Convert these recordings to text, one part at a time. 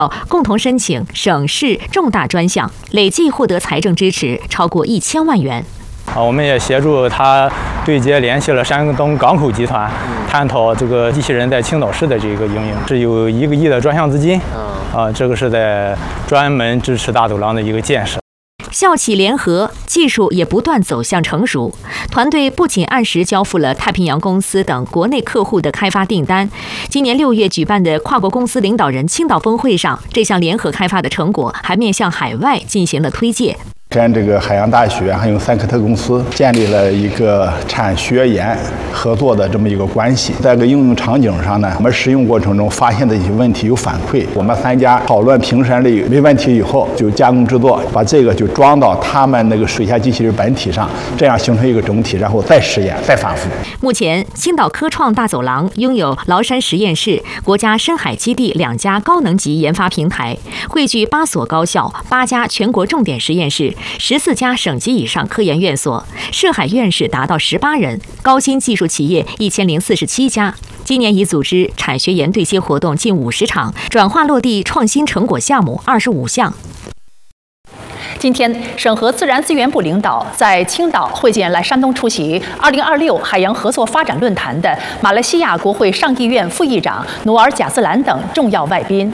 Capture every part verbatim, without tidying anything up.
共同申请省市重大专项，累计获得财政支持超过一千万元。 啊，我们也协助他对接联系了山东港口集团，探讨这个机器人在青岛市的这个应用，是有一个亿的专项资金。啊，这个是在专门支持大走廊的一个建设。 校企联合，技术也不断走向成熟。团队不仅按时交付了太平洋公司等国内客户的开发订单，今年六月举办的跨国公司领导人青岛峰会上，这项联合开发的成果还面向海外进行了推介。 跟这个海洋大学还有三科特公司建立了一个产学研合作的这么一个关系。在这个应用场景上呢，我们实用过程中发现的一些问题有反馈，我们三家讨论评审里没问题以后，就加工制作，把这个就装到他们那个水下机器人本体上，这样形成一个整体，然后再实验，再反复。 目前，青岛科创大走廊拥有崂山实验室、国家深海基地两家高能级研发平台，汇聚八所高校、八家全国重点实验室。十四家省级以上科研院所，涉海院士达到十八人，高新技术企业一千零四十七家。今年已组织产学研对接活动近五十场，转化落地创新成果项目二十五项。 今天，省和自然资源部领导在青岛会见来山东出席二零二六海洋合作发展论坛的马来西亚国会上议院副议长努尔贾斯兰等重要外宾。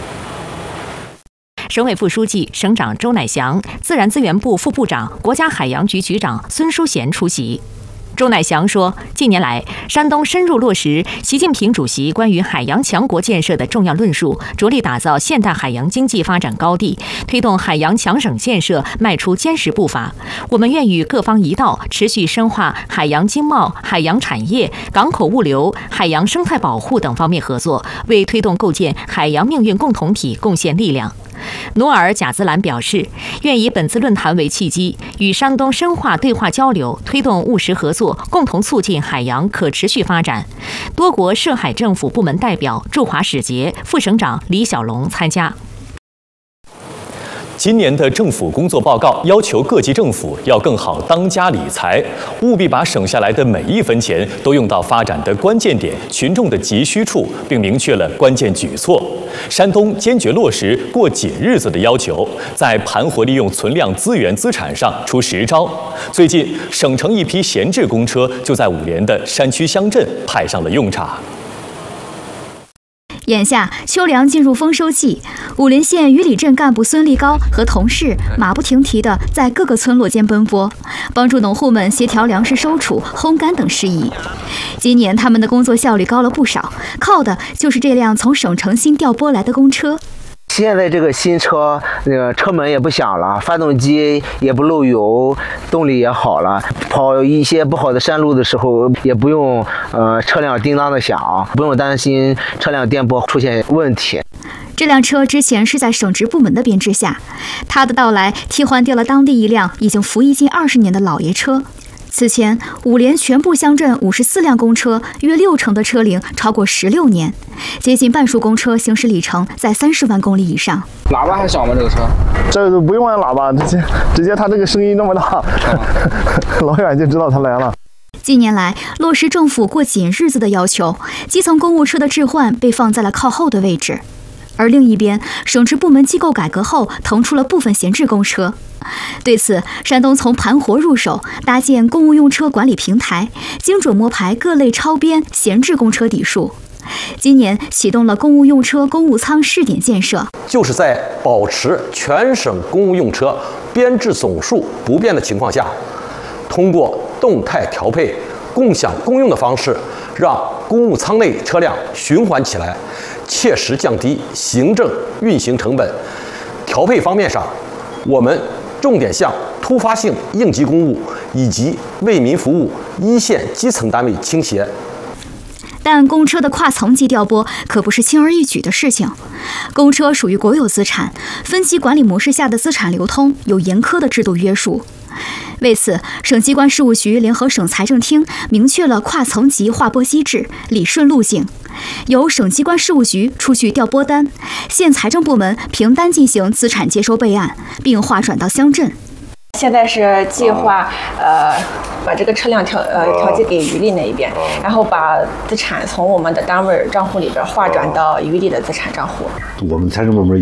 省委副书记、省长周乃祥、自然资源部副部长、国家海洋局局长孙淑贤出席。周乃祥说，近年来，山东深入落实习近平主席关于海洋强国建设的重要论述，着力打造现代海洋经济发展高地，推动海洋强省建设迈出坚实步伐。我们愿与各方一道，持续深化海洋经贸、海洋产业、港口物流、海洋生态保护等方面合作，为推动构建海洋命运共同体贡献力量。努尔贾兹兰表示，愿以本次论坛为契机，与山东深化对话交流，推动务实合作，共同促进海洋可持续发展。多国涉海政府部门代表、驻华使节、副省长李小龙参加。 今年的政府工作报告要求各级政府要更好当家理财，务必把省下来的每一分钱都用到发展的关键点、群众的急需处，并明确了关键举措。山东坚决落实过紧日子的要求，在盘活利用存量资源资产上出实招。最近，省城一批闲置公车就在五连的山区乡镇派上了用场。 眼下秋粮进入丰收季，武陵县鱼里镇干部孙立高和同事马不停蹄地在各个村落间奔波，帮助农户们协调粮食收储、烘干等事宜。今年他们的工作效率高了不少，靠的就是这辆从省城新调拨来的公车。 现在这个新车，那个车门也不响了，发动机也不漏油，动力也好了。跑一些不好的山路的时候，也不用呃车辆叮当的响，不用担心车辆颠簸出现问题。 这辆车之前是在省直部门的编制下，它的到来替换掉了当地一辆已经服役近二十年的老爷车。此前，五连全部乡镇五十四辆公车，约六成的车龄超过十六年，接近半数公车行驶里程在三十万公里以上。 喇叭还小吗？这个车？ 这个不用按喇叭，直接直接它这个声音那么大，老远就知道它来了。 近年来，落实政府过紧日子的要求，基层公务车的置换被放在了靠后的位置。而另一边，省直部门机构改革后，腾出了部分闲置公车。对此，山东从盘活入手，搭建公务用车管理平台，精准摸排各类超编闲置公车底数。今年启动了公务用车公务舱试点建设， 就是在保持全省公务用车编制总数不变的情况下，通过动态调配、共享公用的方式，让公务舱内车辆循环起来，切实降低行政运行成本。调配方面上，我们重点向突发性应急公务以及为民服务一线基层单位倾斜。 但公车的跨层级调拨可不是轻而易举的事情。公车属于国有资产，分级管理模式下的资产流通有严苛的制度约束。为此，省机关事务局联合省财政厅明确了跨层级划拨机制、理顺路径，由省机关事务局出具调拨单，县财政部门凭单进行资产接收备案，并划转到乡镇。 现在是计划，呃， 把这个车辆调呃调节给余力那一边，然后把资产从我们的单位账户里边划转到余力的资产账户。 我们财政部门